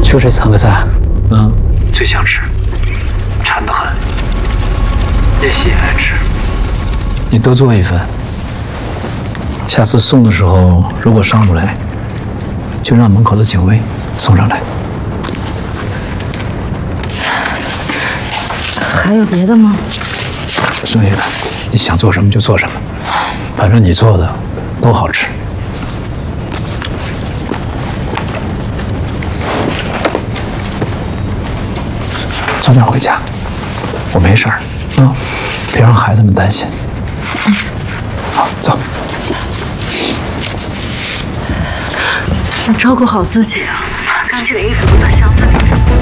就这3个菜， 最想吃，馋得很。叶希也爱吃。 你多做一份。下次送的时候，如果上不来，就让门口的警卫送上来。 还有别的吗？ 剩下的你想做什么就做什么，反正你做的都好吃。早点回家，我没事儿啊，别让孩子们担心。好，走。 要照顾好自己啊！干净的衣服都在箱子里面。